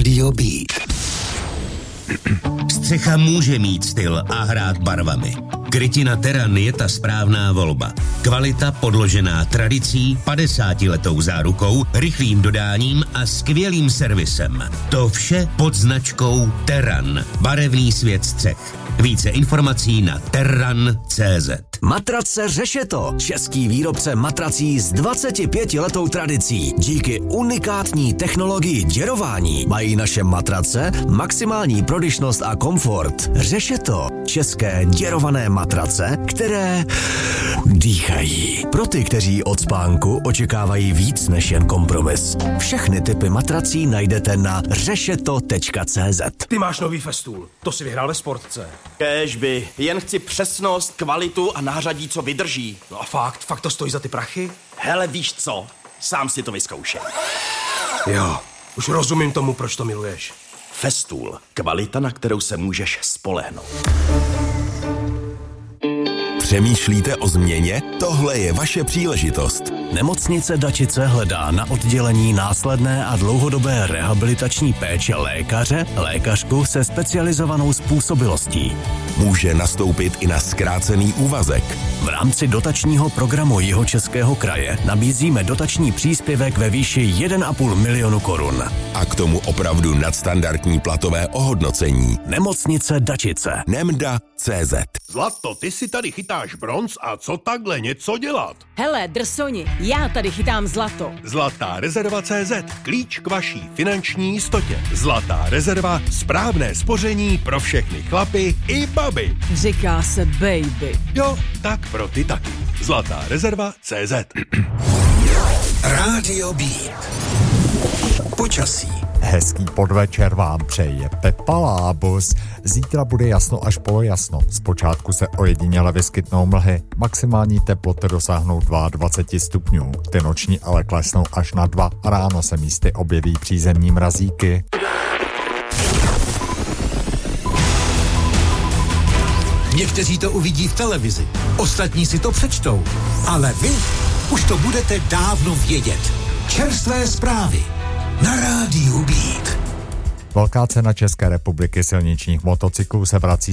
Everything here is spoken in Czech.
Rádio Beat. Střecha může mít styl a hrát barvami. Krytina Terran je ta správná volba. Kvalita podložená tradicí, 50letou zárukou, rychlým dodáním a skvělým servisem. To vše pod značkou Terran. Barevný svět střech. Více informací na terran.cz. Matrace Řešeto. Český výrobce matrací s 25letou tradicí. Díky unikátní technologii děrování mají naše matrace maximální prodyšnost a komfort. Řešeto. České děrované matrace, které dýchají. Pro ty, kteří od spánku očekávají víc než jen kompromis. Všechny typy matrací najdete na řešeto.cz. Ty máš nový Festool. To si vyhrál ve Sportce. Kéžby, jen chci přesnost, kvalitu a nářadí, co vydrží. No a fakt to stojí za ty prachy? Hele, víš co? Sám si to vyzkoušel. Jo, už rozumím tomu, proč to miluješ. Festool. Kvalita, na kterou se můžeš spolehnout. Přemýšlíte o změně? Tohle je vaše příležitost. Nemocnice Dačice hledá na oddělení následné a dlouhodobé rehabilitační péče lékaře, lékařku se specializovanou způsobilostí. Může nastoupit i na zkrácený úvazek. V rámci dotačního programu Jihočeského kraje nabízíme dotační příspěvek ve výši 1,5 milionu korun. A k tomu opravdu nadstandardní platové ohodnocení. Nemocnice Dačice. Nemda.cz. Zlato, ty si tady chytáš bronz a co takhle něco dělat? Hele, drsoni, já tady chytám zlato. Zlatá rezerva.cz. Klíč k vaší finanční jistotě. Zlatá rezerva, správné spoření pro všechny chlapy i baby. Říká se baby. Jo, tak pro ty taky. Zlatá rezerva.cz. Rádio Beat. Počasí. Hezký podvečer vám přeje Pepa Lábus. Zítra bude jasno až polojasno. Zpočátku se ojediněle vyskytnou mlhy. Maximální teploty dosáhnou 22 stupňů. Ty noční ale klesnou až na 2 a ráno se místy objeví přízemní mrazíky. Někteří to uvidí v televizi, ostatní si to přečtou. Ale vy už to budete dávno vědět. Čerstvé zprávy na Rádiu Beat. Velká cena České republiky silničních motocyklů se vrací